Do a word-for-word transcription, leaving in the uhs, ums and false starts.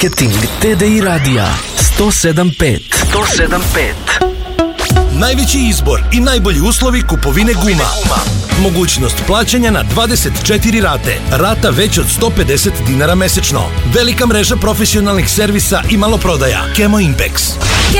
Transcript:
Marketing T D I radija sto sedam pet. sto sedam pet. Najveći izbor i najbolji uslovi kupovine guma. Mogućnost plaćanja na dvadeset četiri rate. Rata već od sto pedeset dinara mesečno. Velika mreža profesionalnih servisa i maloprodaja. Kemo Impex.